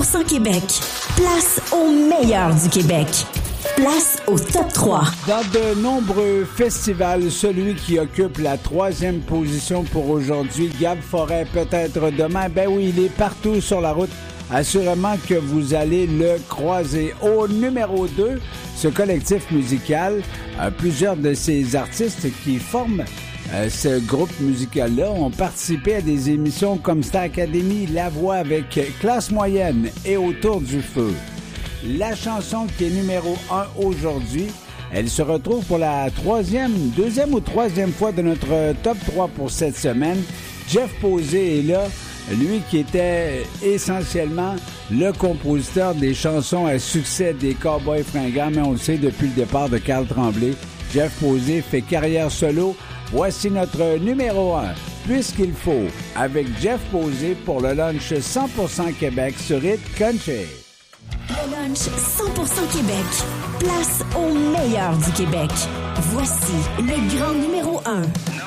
100% Québec. Place au meilleur du Québec. Place au top 3. Dans de nombreux festivals, celui qui occupe la 3e position pour aujourd'hui, Gab Forêt, peut-être demain. Ben oui, il est partout sur la route. Assurément que vous allez le croiser. Au numéro 2, ce collectif musical, plusieurs de ces artistes qui forment ce groupe musical-là ont participé à des émissions comme Star Academy, La Voix avec Classe Moyenne et Autour du Feu. La chanson qui est numéro 1 aujourd'hui, elle se retrouve pour la deuxième ou troisième fois de notre top 3 pour cette semaine. Jeff Posé est là, lui qui était essentiellement le compositeur des chansons à succès des Cowboys fringants, mais on le sait depuis le départ de Carl Tremblay. Jeff Posé fait carrière solo. Voici notre numéro 1, Puisqu'il faut, avec Jeff Posé pour le lunch 100% Québec sur Hit Country. Le lunch 100% Québec. Place au meilleur du Québec. Voici le grand numéro 1.